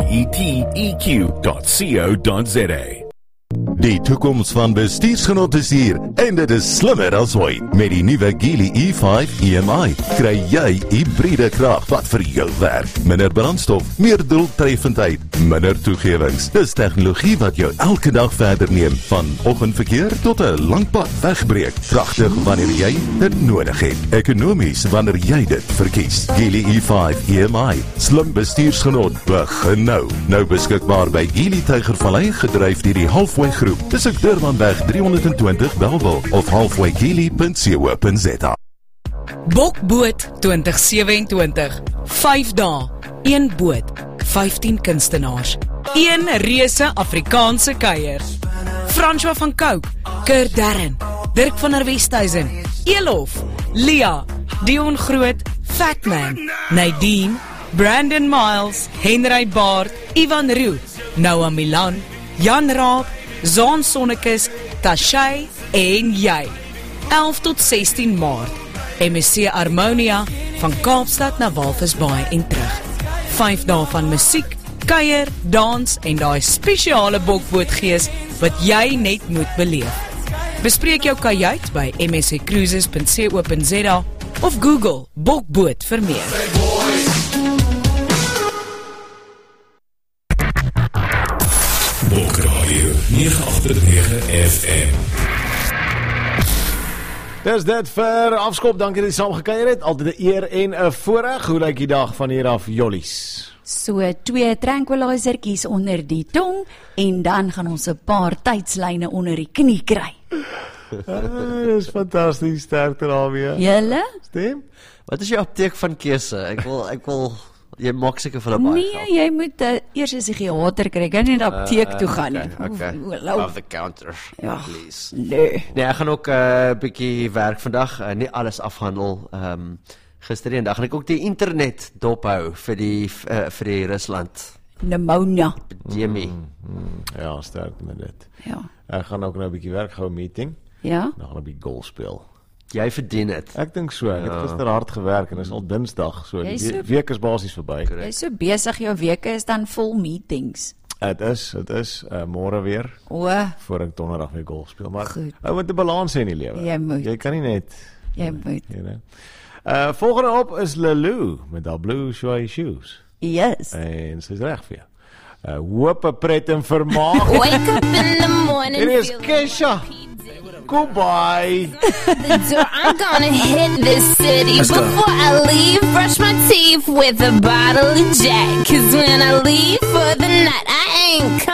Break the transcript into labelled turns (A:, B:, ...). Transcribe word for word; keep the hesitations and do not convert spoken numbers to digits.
A: E T E Q dot co dot za.
B: Die toekoms van bestuursgenot is hier en dit is slimmer as ooit. Met die nuwe Geely E vyf E M I kry jy hybride krag wat vir jou werk. Minder brandstof, meer doeltreffendheid, minder toegewings. Dis tegnologie wat jou elke dag verder neem, van oggendverkeer tot 'n lang pad wegbreek. Kragtig wanneer jy dit nodig het. Ekonomies wanneer jy dit verkies. Geely E vyf E M I, slim bestuursgenot, begin nou. Nou beskikbaar by Geely Tygervallei, gedryf deur die Halfway Groep. Dis ek Durbanweg drie honderd twintig Bellville of halfway geely dot co dot za.
C: Bokboot twintig sewentwintig. vyf dae, een boot, vyftien kunstenaars, een reuse Afrikaanse kuier. François van Cooke, Kurt Darren, Dirk van der Westhuizen, Elof, Lia, Dion Groot, Fatman, Nadine, Brandon Miles, Henry Baard, Ivan Roo, Noah Milan, Jan Raab, Zaan Sonnekes, Tashay en jy. elf tot sestien Maart. M S C Harmonia van Kaapstad na Walvisbaai en terug. vyf dae van musiek, kuier, dans en daai spesiale bokbootgees wat jy net moet beleef. Bespreek jou kajuit by m s c cruises dot co dot za of Google bokboot vir meer.
A: Bokradio nege agt nege F M.
D: Dis dit vir afskop, dankie dat jy saam gekuier het. Altyd 'n eer en 'n voorreg. Hoe lyk die dag van hier af, jollies?
E: So twee tranquilizertjies onder die tong en dan gaan ons 'n paar tydslyne onder die knie kry.
D: Ah, dis fantasties, sterkte daarmee.
E: Julle?
D: Stem?
F: Wat is jou apteek van keuse? Ek wil ek wil jy maak seker vir 'n baie.
E: Nee, jy moet uh, eers 'n psigiater kry, kan nie na die apteek uh, toe gaan nie.
F: Okay, okay. Off the counter,
E: ja,
F: please.
E: Nee.
F: Nee, ek gaan ook 'n uh, bietjie werk vandag, uh, nie alles afhandel. Ehm um, gistereendag gaan ek ook die internet dophou vir die uh, vir die Rusland
E: pneumonia.
F: Jimmy.
D: Mm, mm, ja, sterk met dit.
E: Ja.
D: Ek gaan ook nou 'n bietjie werk gou 'n meeting.
E: Ja.
D: Dan gaan 'n bietjie golf speel.
F: Jy verdien dit.
D: Ek dink so. Ek het ja. gister hard gewerk en is al Dinsdag, so die
E: so,
D: week is basies verby.
E: Jy's so besig, jou weke is dan vol meetings.
D: Dit is, dit is uh, môre weer.
E: O,
D: voor ek donderdag weer golf speel, maar
E: goed.
D: Ou moet 'n balans hê in die lewe.
E: Jy moet.
D: Jy kan nie net
E: Jy moet.
D: You know. Uh volgende op is Lelou met haar blue suede shoes.
E: Yes.
D: En sy's reg vir jou. Uh hoop 'n pret en vermaak.
G: Wake up in the morning.
D: It is Kesha. Goodbye.
G: The door, I'm gonna hit this city. Before I leave, brush my teeth with a bottle of Jack. Cause when I leave,